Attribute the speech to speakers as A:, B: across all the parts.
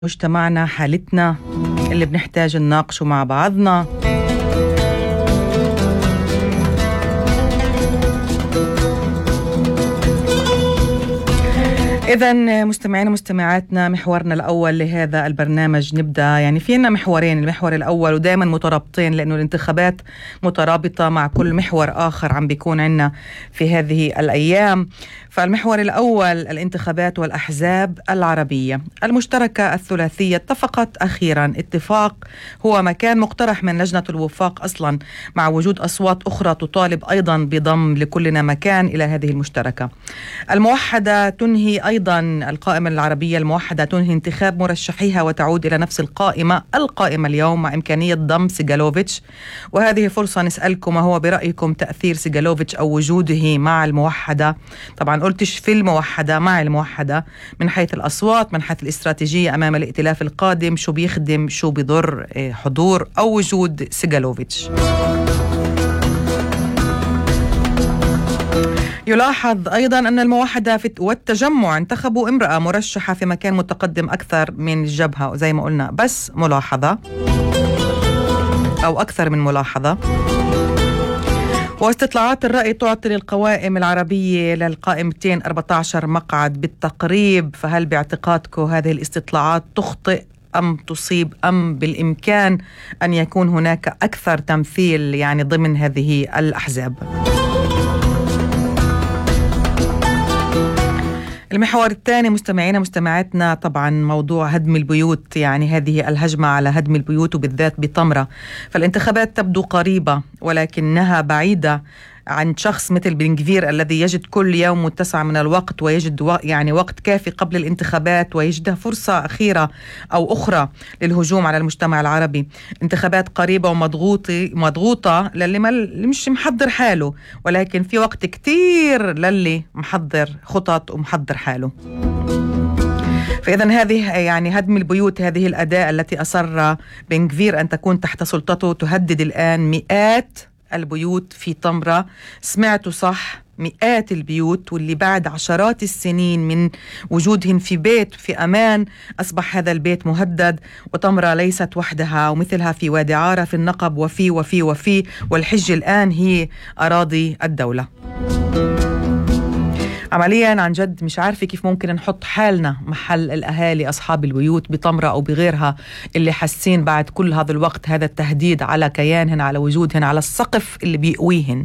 A: مجتمعنا، حالتنا اللي بنحتاج نناقشه مع بعضنا. إذن مستمعين ومستمعاتنا، محورنا الأول لهذا البرنامج نبدأ. يعني فينا محورين، المحور الأول ودائما مترابطين لأنه الانتخابات مترابطة مع كل محور آخر عم بيكون عنا في هذه الأيام. فالمحور الأول الانتخابات والأحزاب العربية المشتركة الثلاثية اتفقت أخيرا اتفاق هو ما كان مقترح من لجنة الوفاق أصلا، مع وجود أصوات أخرى تطالب أيضا بضم لكلنا مكان إلى هذه المشتركة. الموحدة تنهي أيضا القائمة العربية الموحدة تنهي انتخاب مرشحيها وتعود إلى نفس القائمة اليوم مع إمكانية ضم سيغالوفيتش. وهذه فرصة نسألكم، ما هو برأيكم تأثير سيغالوفيتش أو وجوده مع الموحدة؟ طبعا قلتش في الموحدة، مع الموحدة، من حيث الأصوات، من حيث الاستراتيجية أمام الائتلاف القادم، شو بيخدم، شو بيضر حضور أو وجود سيغالوفيتش. يلاحظ أيضا أن الموحدة والتجمع انتخبوا امرأة مرشحة في مكان متقدم أكثر من الجبهة، زي ما قلنا، بس ملاحظة أو أكثر من ملاحظة. واستطلاعات الرأي تعطي للقوائم العربية للقائمتين 14 مقعد بالتقريب. فهل باعتقادكم هذه الاستطلاعات تخطئ أم تصيب، أم بالإمكان أن يكون هناك أكثر تمثيل يعني ضمن هذه الأحزاب؟ المحور الثاني مستمعينا مستمعاتنا، طبعا موضوع هدم البيوت، يعني هذه الهجمة على هدم البيوت وبالذات بطمرة. فالانتخابات تبدو قريبة ولكنها بعيدة عن شخص مثل بن كفير الذي يجد كل يوم متسع من الوقت، ويجد يعني وقت كافي قبل الانتخابات، ويجد فرصة أخيرة أو أخرى للهجوم على المجتمع العربي. انتخابات قريبة ومضغوطة للي مش محضر حاله، ولكن في وقت كتير للي محضر خطط ومحضر حاله. فإذن هذه يعني هدم البيوت، هذه الأداة التي أصر بن كفير أن تكون تحت سلطته، تهدد الآن مئات البيوت في طمرة. سمعتوا صح، مئات البيوت، واللي بعد عشرات السنين من وجودهم في بيت في أمان أصبح هذا البيت مهدد. وطمرة ليست وحدها، ومثلها في وادي عارة، في النقب، وفي والحج الآن هي أراضي الدولة. عمليا عن جد مش عارفة كيف ممكن نحط حالنا محل الأهالي أصحاب البيوت بطمرة أو بغيرها، اللي حاسين بعد كل هذا الوقت هذا التهديد على كيانهن، على وجودهن، على السقف اللي بيقويهن.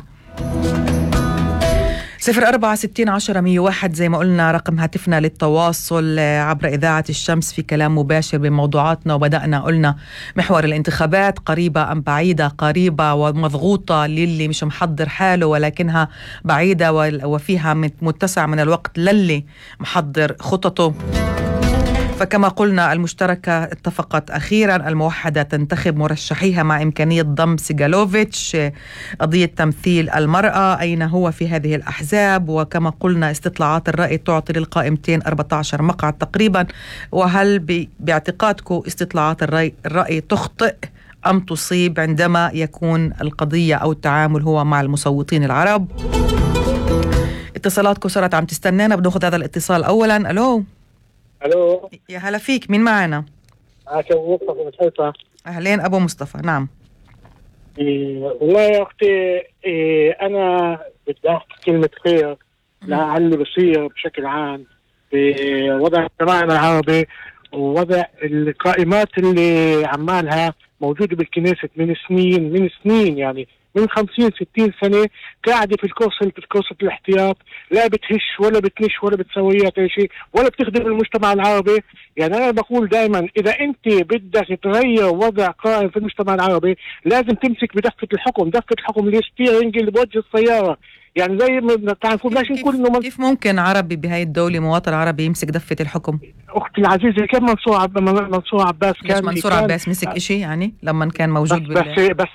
A: 046010 زي ما قلنا رقم هاتفنا للتواصل عبر إذاعة الشمس في كلام مباشر بموضوعاتنا. وبدأنا قلنا محور الانتخابات قريبة أم بعيدة؟ قريبة ومضغوطة للي مش محضر حاله، ولكنها بعيدة وفيها متسع من الوقت للي محضر خططه. فكما قلنا المشتركة اتفقت أخيرا، الموحدة تنتخب مرشحيها مع إمكانية ضم سيغالوفيتش. قضية تمثيل المرأة أين هو في هذه الأحزاب؟ وكما قلنا استطلاعات الرأي تعطي للقائمتين 14 مقعد تقريبا. وهل باعتقادكم استطلاعات الرأي تخطئ أم تصيب عندما يكون القضية أو التعامل هو مع المصوتين العرب؟ اتصالاتكم صارت عم تستنانا، بناخذ هذا الاتصال أولا. ألو.
B: الو،
A: يا هلا فيك، مين معنا؟
B: ابو مصطفى من حيفا.
A: اهلين ابو مصطفى. نعم.
B: والله يا اختي، انا بدي احكي كلمه خير لعلي بصير بشكل عام بوضع مجتمعنا العربي، ووضع القائمات اللي عمالها موجوده بالكنيسة من سنين، يعني من 50-60 سنة قاعدة في الكرسي الاحتياط، لا بتهش ولا بتنش ولا بتسوي أي شيء ولا بتخدم المجتمع العربي. يعني أنا بقول دائما إذا أنت بدك تغير وضع قائم في المجتمع العربي لازم تمسك بدفة الحكم، الستيرنج اللي بوجه السيارة. يعني زي ما تعرفون ماشي نقول
A: كيف ممكن عربي بهاي الدولة، موطن عربي، يمسك دفة الحكم؟
B: أختي العزيزة، كم منصور عباس كان،
A: منصور عباس مسك إشي يعني لما كان موجود
B: بس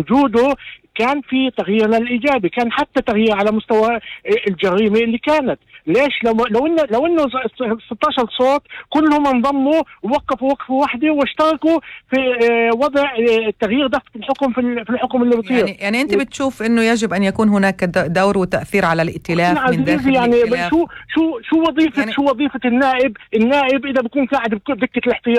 B: بوجوده كان في تغيير للإيجابي، كان حتى تغيير على مستوى الجريمة اللي كانت. ليش لو انه 16 صوت كلهم انضموا ووقفوا وقفه واحده واشتركوا في وضع تغيير ضغط الحكم في الحكم اللي بتصير.
A: يعني انت بتشوف انه يجب ان يكون هناك دور وتاثير على الائتلاف من داخل
B: يعني
A: الائتلاف.
B: شو وظيفه النائب اذا بكون قاعد بدكه الاحتياط